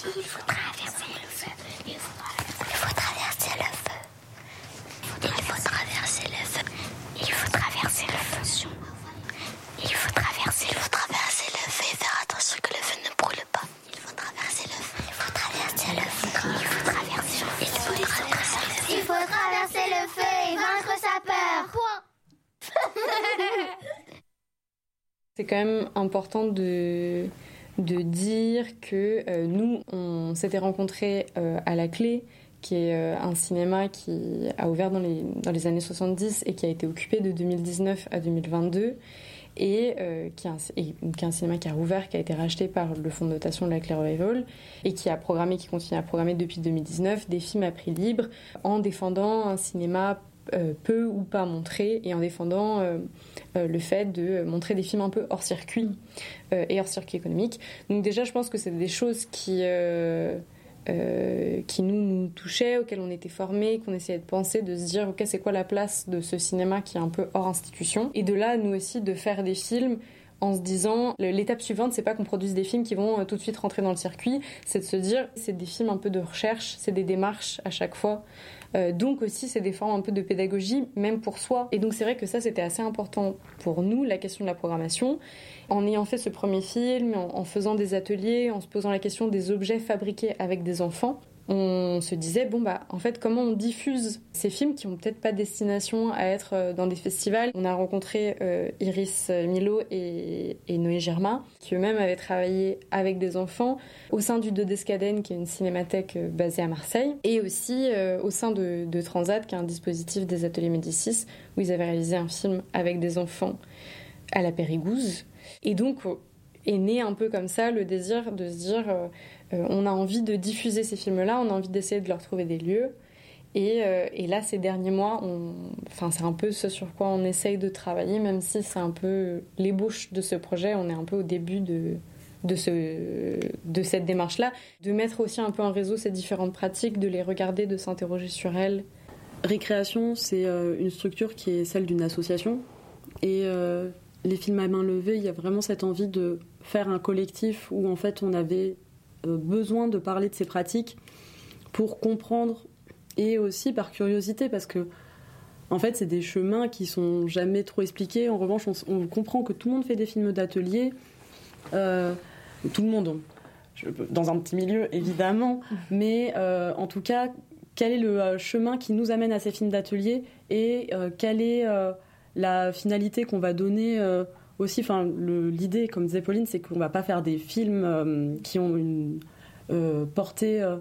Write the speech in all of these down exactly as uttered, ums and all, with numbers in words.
Il faut traverser le feu. Il faut traverser le feu. Il faut traverser le feu. Il faut traverser le feu. Il faut traverser, il faut traverser le feu et faire attention que le feu ne brûle pas. Il faut traverser le feu. Il faut traverser le feu. Il faut traverser le feu. Il faut traverser le feu. Il faut traverser le feu et vaincre sa peur. C'est quand même important de, de dire que euh, nous, on s'était rencontrés euh, à La Clé, qui est euh, un cinéma qui a ouvert dans les, dans les années soixante-dix et qui a été occupé de deux mille dix-neuf à deux mille vingt-deux, et, euh, qui, est un, et qui est un cinéma qui a rouvert, qui a été racheté par le fonds de dotation de La Clé Revival, et qui a programmé, qui continue à programmer depuis deux mille dix-neuf, des films à prix libre, en défendant un cinéma Euh, peu ou pas montré, et en défendant euh, euh, le fait de montrer des films un peu hors circuit euh, et hors circuit économique. Donc déjà, je pense que c'est des choses qui, euh, euh, qui nous, nous touchaient, auxquelles on était formés, qu'on essayait de penser, de se dire, ok, c'est quoi la place de ce cinéma qui est un peu hors institution, et de là, nous aussi, de faire des films en se disant, l'étape suivante, c'est pas qu'on produise des films qui vont tout de suite rentrer dans le circuit, c'est de se dire, c'est des films un peu de recherche, c'est des démarches à chaque fois. Euh, donc aussi, c'est des formes un peu de pédagogie, même pour soi. Et donc c'est vrai que ça, c'était assez important pour nous, la question de la programmation. En ayant fait ce premier film, en, en faisant des ateliers, en se posant la question des objets fabriqués avec des enfants, on se disait, bon bah, en fait, comment on diffuse ces films qui ont peut-être pas destination à être dans des festivals. On a rencontré euh, Iris Milo et, et Noé Germain, qui eux-mêmes avaient travaillé avec des enfants au sein du Dodescaden, qui est une cinémathèque basée à Marseille, et aussi euh, au sein de, de Transat, qui est un dispositif des ateliers Médicis, où ils avaient réalisé un film avec des enfants à la Périgouze. Et donc, est né un peu comme ça le désir de se dire... Euh, Euh, on a envie de diffuser ces films-là, on a envie d'essayer de leur trouver des lieux. Et, euh, et là, ces derniers mois, on... enfin, c'est un peu ce sur quoi on essaye de travailler, même si c'est un peu l'ébauche de ce projet. On est un peu au début de, de, ce... de cette démarche-là. De mettre aussi un peu en réseau ces différentes pratiques, de les regarder, de s'interroger sur elles. Récréation, c'est euh, une structure qui est celle d'une association. Et euh, les films à main levée, il y a vraiment cette envie de faire un collectif où en fait on avait besoin de parler de ces pratiques pour comprendre, et aussi par curiosité, parce que en fait c'est des chemins qui sont jamais trop expliqués. En revanche, on, on comprend que tout le monde fait des films d'atelier, euh, tout le monde je, dans un petit milieu évidemment, mais euh, en tout cas, quel est le euh, chemin qui nous amène à ces films d'atelier, et euh, quelle est euh, la finalité qu'on va donner euh, aussi, enfin, le, l'idée, comme disait Pauline, c'est qu'on ne va pas faire des films euh, qui ont une euh, portée euh,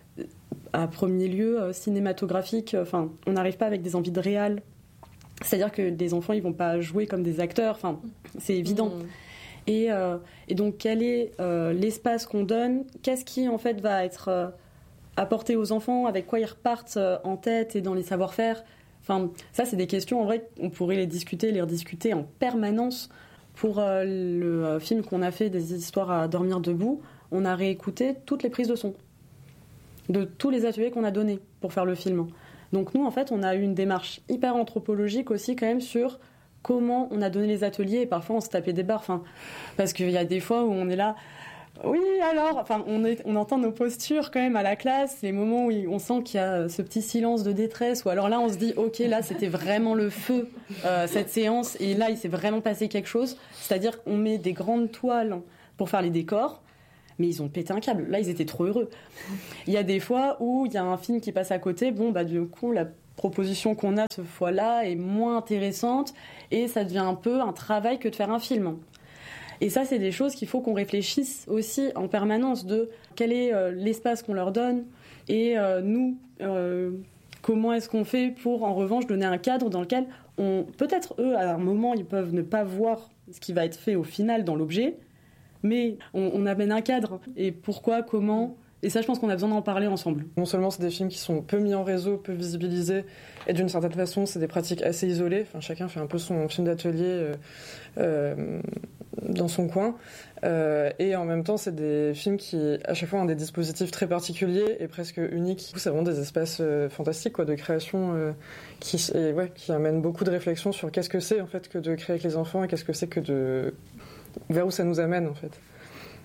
à premier lieu euh, cinématographique. Enfin, on n'arrive pas avec des envies de réal. C'est-à-dire que des enfants, ils ne vont pas jouer comme des acteurs. Enfin, c'est évident. Mmh. Et, euh, et donc, quel est euh, l'espace qu'on donne ? Qu'est-ce qui, en fait, va être euh, apporté aux enfants ? Avec quoi ils repartent euh, en tête et dans les savoir-faire ? Enfin, ça, c'est des questions, en vrai, on pourrait les discuter, les rediscuter en permanence. Pour euh, le euh, film qu'on a fait, des histoires à dormir debout, on a réécouté toutes les prises de son de tous les ateliers qu'on a donnés pour faire le film. Donc nous, en fait, on a eu une démarche hyper anthropologique aussi quand même sur comment on a donné les ateliers, et parfois on se tapait des barres, enfin, parce qu'il y a des fois où on est là... Oui, alors, enfin, on, est, on entend nos postures quand même à la classe, les moments où on sent qu'il y a ce petit silence de détresse, ou alors là, on se dit, ok, là, c'était vraiment le feu, euh, cette séance, et là, il s'est vraiment passé quelque chose. C'est-à-dire qu'on met des grandes toiles pour faire les décors, mais ils ont pété un câble. Là, ils étaient trop heureux. Il y a des fois où il y a un film qui passe à côté, bon, bah, du coup, la proposition qu'on a cette fois-là est moins intéressante, et ça devient un peu un travail que de faire un film. Et ça, c'est des choses qu'il faut qu'on réfléchisse aussi en permanence, de quel est euh, l'espace qu'on leur donne, et euh, nous, euh, comment est-ce qu'on fait pour, en revanche, donner un cadre dans lequel, on, peut-être eux, à un moment, ils peuvent ne pas voir ce qui va être fait au final dans l'objet, mais on, on amène un cadre. Et pourquoi, comment... Et ça, je pense qu'on a besoin d'en parler ensemble. Non seulement c'est des films qui sont peu mis en réseau, peu visibilisés, et d'une certaine façon, c'est des pratiques assez isolées. Enfin, chacun fait un peu son film d'atelier euh, euh, dans son coin. Euh, et en même temps, c'est des films qui, à chaque fois, ont des dispositifs très particuliers et presque uniques. C'est vraiment des espaces euh, fantastiques, quoi, de création euh, qui, et, ouais, qui amènent beaucoup de réflexion sur qu'est-ce que c'est, en fait, que de créer avec les enfants, et qu'est-ce que c'est que de... vers où ça nous amène, en fait.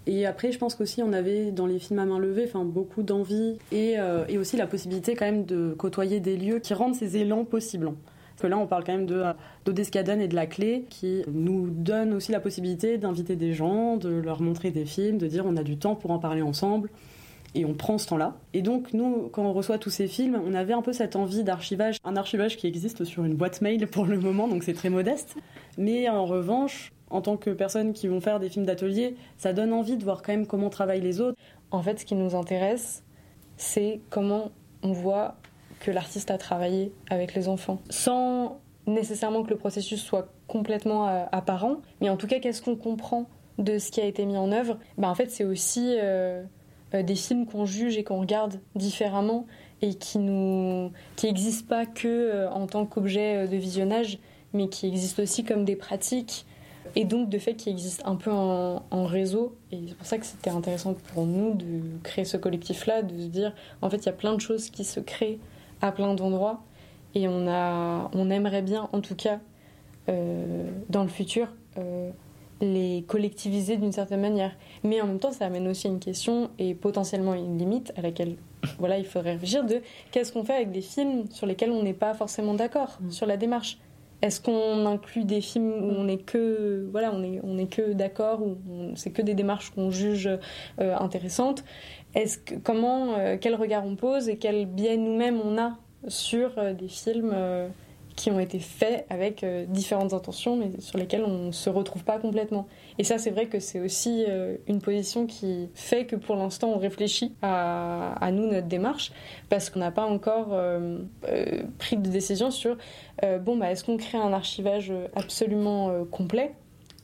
Et après, je pense qu'aussi, on avait dans les films à main levée enfin, beaucoup d'envie et, euh, et aussi la possibilité quand même de côtoyer des lieux qui rendent ces élans possibles. Parce que là, on parle quand même de, d'Odescaden et de La Clé qui nous donnent aussi la possibilité d'inviter des gens, de leur montrer des films, de dire on a du temps pour en parler ensemble. Et on prend ce temps-là. Et donc, nous, quand on reçoit tous ces films, on avait un peu cette envie d'archivage. Un archivage qui existe sur une boîte mail pour le moment, donc c'est très modeste. Mais en revanche, en tant que personnes qui vont faire des films d'atelier, ça donne envie de voir quand même comment travaillent les autres. En fait, ce qui nous intéresse, c'est comment on voit que l'artiste a travaillé avec les enfants. Sans nécessairement que le processus soit complètement euh, apparent, mais en tout cas, qu'est-ce qu'on comprend de ce qui a été mis en œuvre ? Ben, en fait, c'est aussi... Euh, des films qu'on juge et qu'on regarde différemment et qui nous qui n'existent pas que euh, en tant qu'objet de visionnage, mais qui existent aussi comme des pratiques et donc de fait qui existent un peu en, en réseau. Et c'est pour ça que c'était intéressant pour nous de créer ce collectif-là, de se dire en fait il y a plein de choses qui se créent à plein d'endroits et on a on aimerait bien en tout cas euh, dans le futur euh, les collectiviser d'une certaine manière. Mais en même temps, ça amène aussi une question et potentiellement une limite à laquelle voilà, il faudrait réfléchir de qu'est-ce qu'on fait avec des films sur lesquels on n'est pas forcément d'accord mmh. sur la démarche. Est-ce qu'on inclut des films où on est que voilà, on est on est que d'accord, où on, c'est que des démarches qu'on juge euh, intéressantes. Est-ce que comment euh, quel regard on pose et quel biais nous-mêmes on a sur euh, des films euh, qui ont été faits avec euh, différentes intentions, mais sur lesquelles on ne se retrouve pas complètement. Et ça, c'est vrai que c'est aussi euh, une position qui fait que pour l'instant, on réfléchit à, à nous, notre démarche, parce qu'on n'a pas encore euh, euh, pris de décision sur, euh, bon, bah, est-ce qu'on crée un archivage absolument euh, complet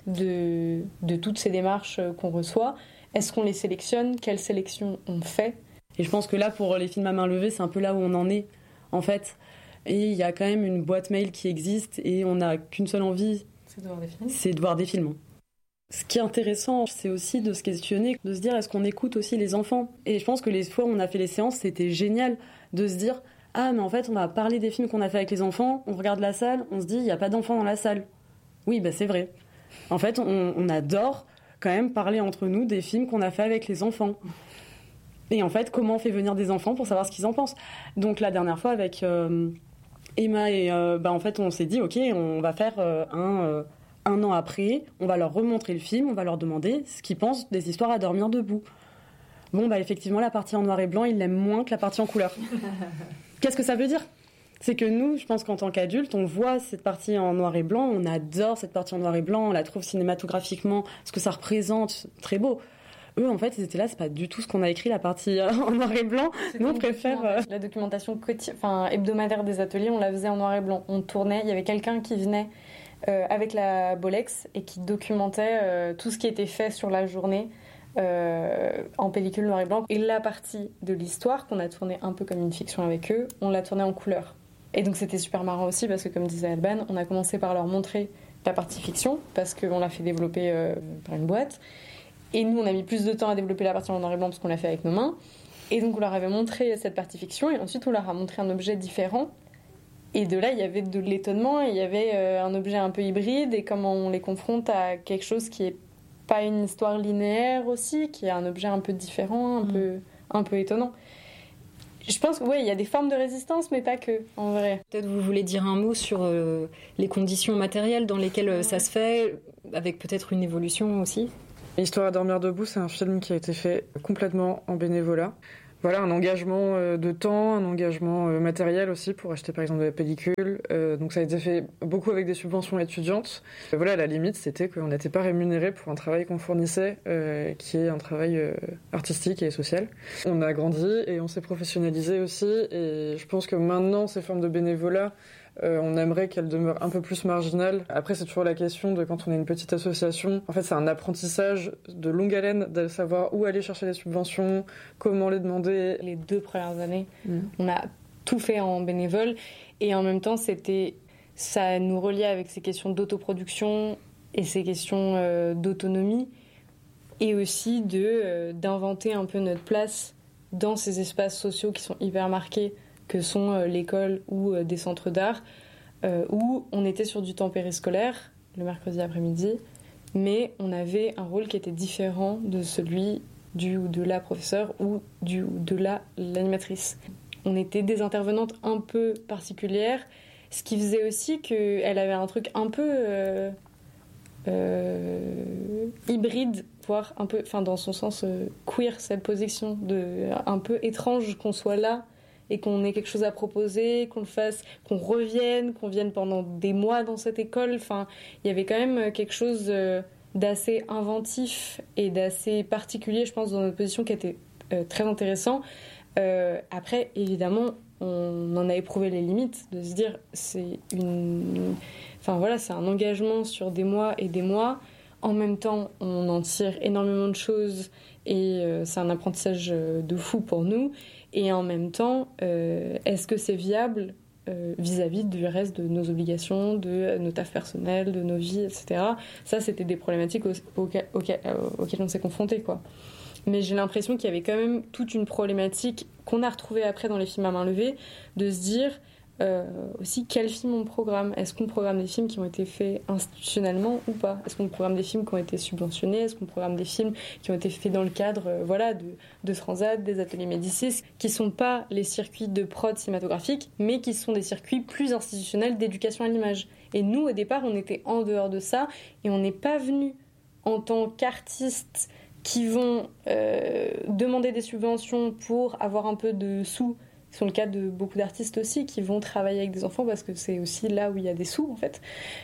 de, de toutes ces démarches euh, qu'on reçoit ? Est-ce qu'on les sélectionne ? Quelle sélection on fait ? Et je pense que là, pour les films à main levée, c'est un peu là où on en est, en fait. Et il y a quand même une boîte mail qui existe et on n'a qu'une seule envie, c'est de voir des films. C'est de voir des films. Ce qui est intéressant, c'est aussi de se questionner, de se dire est-ce qu'on écoute aussi les enfants ? Et je pense que les fois où on a fait les séances, c'était génial de se dire ah mais en fait on va parler des films qu'on a fait avec les enfants, on regarde la salle, on se dit il n'y a pas d'enfants dans la salle. Oui, bah c'est vrai. En fait, on, on adore quand même parler entre nous des films qu'on a fait avec les enfants. Et en fait, comment on fait venir des enfants pour savoir ce qu'ils en pensent ? Donc la dernière fois avec... Euh, Emma et euh, bah en fait on s'est dit ok on va faire euh, un, euh, un an après, on va leur remontrer le film, on va leur demander ce qu'ils pensent des histoires à dormir debout. Bon bah effectivement la partie en noir et blanc ils l'aiment moins que la partie en couleur. Qu'est-ce que ça veut dire ? C'est que nous, je pense qu'en tant qu'adultes, on voit cette partie en noir et blanc, on adore cette partie en noir et blanc, on la trouve cinématographiquement, ce que ça représente, très beau. Eux, en fait, ils étaient là, c'est pas du tout ce qu'on a écrit, la partie en noir et blanc. Nous, on préfère... Euh... La documentation quotidi- enfin, hebdomadaire des ateliers, on la faisait en noir et blanc. On tournait, il y avait quelqu'un qui venait euh, avec la Bolex et qui documentait euh, tout ce qui était fait sur la journée euh, en pellicule noir et blanc. Et la partie de l'histoire, qu'on a tournée un peu comme une fiction avec eux, on l'a tournée en couleur. Et donc, c'était super marrant aussi parce que, comme disait Alban, on a commencé par leur montrer la partie fiction parce qu'on l'a fait développer euh, par une boîte. Et nous, on a mis plus de temps à développer la partie en noir et blanc parce qu'on l'a fait avec nos mains. Et donc, on leur avait montré cette partie fiction et ensuite, on leur a montré un objet différent. Et de là, il y avait de l'étonnement, il y avait euh, un objet un peu hybride et comment on les confronte à quelque chose qui n'est pas une histoire linéaire aussi, qui est un objet un peu différent, un, mmh. peu, un peu étonnant. Je pense que oui, il y a des formes de résistance, mais pas que, en vrai. Peut-être vous voulez dire un mot sur euh, les conditions matérielles dans lesquelles euh, ça se fait, avec peut-être une évolution aussi ? Histoire à dormir debout, c'est un film qui a été fait complètement en bénévolat. Voilà, un engagement de temps, un engagement matériel aussi pour acheter par exemple de la pellicule. Euh, donc ça a été fait beaucoup avec des subventions étudiantes. Euh, voilà, la limite, c'était qu'on n'était pas rémunéré pour un travail qu'on fournissait, euh, qui est un travail euh, artistique et social. On a grandi et on s'est professionnalisé aussi. Et je pense que maintenant, ces formes de bénévolat, Euh, on aimerait qu'elle demeure un peu plus marginale. Après, c'est toujours la question de quand on est une petite association. En fait, c'est un apprentissage de longue haleine de savoir où aller chercher les subventions, comment les demander. Les deux premières années, mmh. on a tout fait en bénévole. Et en même temps, c'était, ça nous reliait avec ces questions d'autoproduction et ces questions euh, d'autonomie. Et aussi de, euh, d'inventer un peu notre place dans ces espaces sociaux qui sont hyper marqués, que sont euh, l'école ou euh, des centres d'art, euh, où on était sur du temps périscolaire, le mercredi après-midi, mais on avait un rôle qui était différent de celui du ou de la professeure ou du ou de la l'animatrice. On était des intervenantes un peu particulières, ce qui faisait aussi qu'elle avait un truc un peu euh, euh, hybride, voire un peu, enfin dans son sens euh, queer, cette position, de, un peu étrange qu'on soit là et qu'on ait quelque chose à proposer, qu'on le fasse, qu'on revienne, qu'on vienne pendant des mois dans cette école. Enfin, il y avait quand même quelque chose euh, d'assez inventif et d'assez particulier, je pense, dans notre position qui était euh, très intéressant. Euh, après, évidemment, on en a éprouvé les limites, de se dire c'est une, enfin voilà, c'est un engagement sur des mois et des mois. En même temps, on en tire énormément de choses et euh, c'est un apprentissage de fou pour nous. Et en même temps, euh, est-ce que c'est viable euh, vis-à-vis du reste de nos obligations, de nos tafs personnels, de nos vies, et cetera. Ça, c'était des problématiques auxquelles, auxquelles, auxquelles on s'est confrontés, quoi. Mais j'ai l'impression qu'il y avait quand même toute une problématique qu'on a retrouvée après dans les films à main levée, de se dire euh, aussi quels films on programme. Est-ce qu'on programme des films qui ont été faits institutionnellement ou pas ? Est-ce qu'on programme des films qui ont été subventionnés ? Est-ce qu'on programme des films qui ont été faits dans le cadre euh, voilà, de, de Transat, des ateliers Médicis, qui ne sont pas les circuits de prod cinématographique, mais qui sont des circuits plus institutionnels d'éducation à l'image. Et nous, au départ, on était en dehors de ça et on n'est pas venus en tant qu'artistes qui vont euh, demander des subventions pour avoir un peu de sous. C'est le cas de beaucoup d'artistes aussi qui vont travailler avec des enfants parce que c'est aussi là où il y a des sous en fait.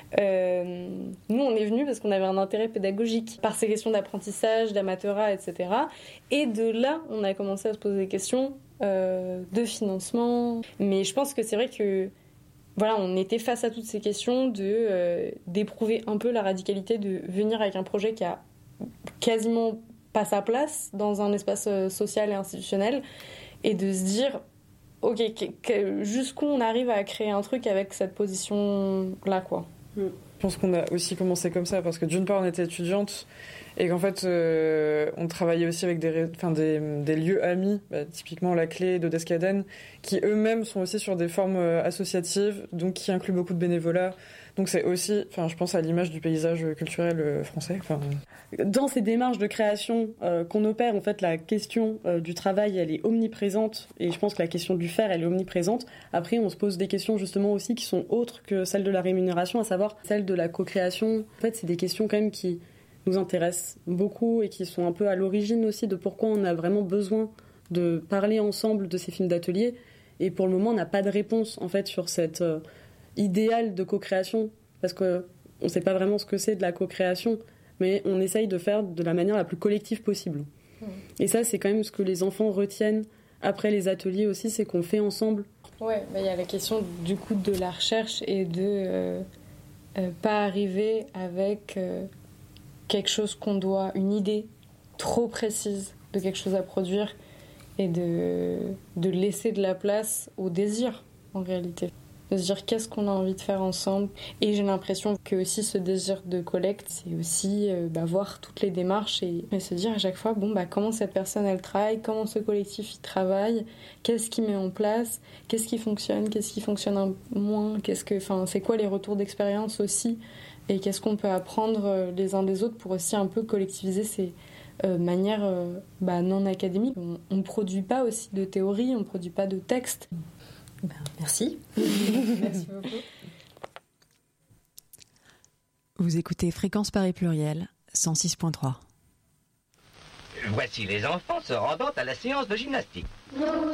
Euh, nous on est venus parce qu'on avait un intérêt pédagogique par ces questions d'apprentissage, d'amateurat, et cetera. Et de là on a commencé à se poser des questions euh, de financement. Mais je pense que c'est vrai que voilà, on était face à toutes ces questions de, euh, d'éprouver un peu la radicalité de venir avec un projet qui a quasiment pas sa place dans un espace social et institutionnel et de se dire ok, jusqu'où on arrive à créer un truc avec cette position là quoi. Je pense qu'on a aussi commencé comme ça parce que d'une part on était étudiante et qu'en fait euh, on travaillait aussi avec des, enfin, des, des lieux amis, bah, typiquement La Clé de Descaden, qui eux-mêmes sont aussi sur des formes associatives, donc qui incluent beaucoup de bénévolat. Donc c'est aussi, enfin, je pense à l'image du paysage culturel français. Enfin... Dans ces démarches de création euh, qu'on opère, en fait, la question euh, du travail, elle est omniprésente, et je pense que la question du faire, elle est omniprésente. Après, on se pose des questions justement aussi qui sont autres que celles de la rémunération, à savoir celle de la co-création. En fait, c'est des questions quand même qui nous intéressent beaucoup et qui sont un peu à l'origine aussi de pourquoi on a vraiment besoin de parler ensemble de ces films d'atelier. Et pour le moment, on n'a pas de réponse en fait sur cette euh, idéal de co-création, parce qu'on ne sait pas vraiment ce que c'est de la co-création, mais on essaye de faire de la manière la plus collective possible. Mmh. Et ça, c'est quand même ce que les enfants retiennent après les ateliers aussi, c'est qu'on fait ensemble. Ouais, bah, y a la question du coup de la recherche et de euh, euh, pas arriver avec euh, quelque chose qu'on doit, une idée trop précise de quelque chose à produire et de, de laisser de la place au désir en réalité. De se dire qu'est-ce qu'on a envie de faire ensemble. Et j'ai l'impression que aussi ce désir de collecte, c'est aussi euh, bah, voir toutes les démarches et, et se dire à chaque fois bon, bah, comment cette personne elle travaille, comment ce collectif il travaille, qu'est-ce qu'il met en place, qu'est-ce qui fonctionne, qu'est-ce qui fonctionne un moins, qu'est-ce que, c'est quoi les retours d'expérience aussi, et qu'est-ce qu'on peut apprendre les uns des autres pour aussi un peu collectiviser ces euh, manières euh, bah, non académiques. On ne produit pas aussi de théorie, on ne produit pas de texte. Ben, merci. Merci beaucoup. Vous écoutez Fréquence Paris Pluriel, cent six point trois. Voici les enfants se rendant à la séance de gymnastique.